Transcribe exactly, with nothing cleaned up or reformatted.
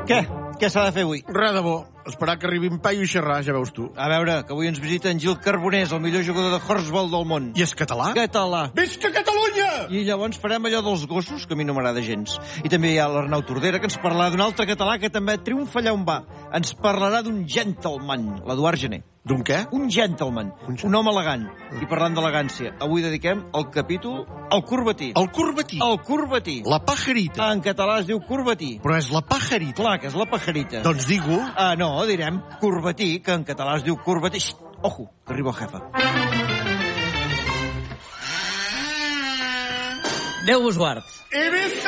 Què? Què s'ha de fer avui? Res de bo. Esperar que arribi en Paio i xerrar, ja veus tu. A veure, que avui ens visita en Gil Carbonés, el millor jugador de Horsball del món. I és català? Català. Visca Catalunya! I llavors farem allò dels gossos, que a mi no m'agrada gens. I també hi ha l'Arnau Tordera, que ens parlarà d'un altre català que també triomfa allà on va. Ens parlarà d'un gentleman, l'Eduard Gené. D'un què? Un gentleman, un, un home elegant. I parlant d'elegància, avui dediquem el capítol al corbatí. El corbatí. El corbatí. La pajarita. En català es diu corbatí. Però és la pajarita. Clar, que és la pajarita. Doncs digo... Ah, no, direm corbatí, que en català es diu corbatí. Xxt, ojo, que arriba el jefe. Déu vos guard. I visca